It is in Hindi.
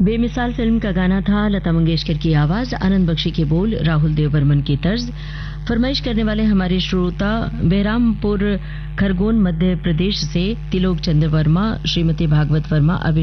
बेमिसाल फिल्म का गाना था। लता मंगेशकर की आवाज, आनंद बख्शी के बोल, राहुल देव बर्मन की तर्ज। फरमाइश करने वाले हमारे श्रोता बेहरामपुर खरगोन मध्य प्रदेश से तिलोक चंद्र वर्मा, श्रीमती भागवत वर्मा,